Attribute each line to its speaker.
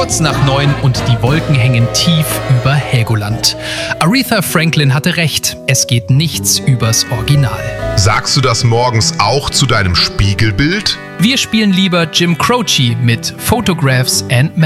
Speaker 1: kurz nach 9 und die Wolken hängen tief über Helgoland. Aretha Franklin hatte recht, es geht nichts übers Original.
Speaker 2: Sagst du das morgens auch zu deinem Spiegelbild?
Speaker 1: Wir spielen lieber Jim Croce mit Photographs and